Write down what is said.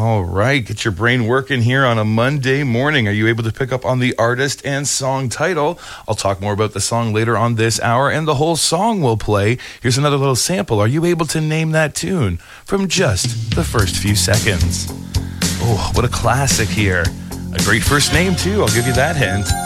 All right, get your brain working here on a Monday morning. Are you able to pick up on the artist and song title? I'll talk more about the song later on this hour, and the whole song will play. Here's another little sample. Are you able to name that tune from just the first few seconds? Oh, what a classic here. A great first name, too. I'll give you that hint.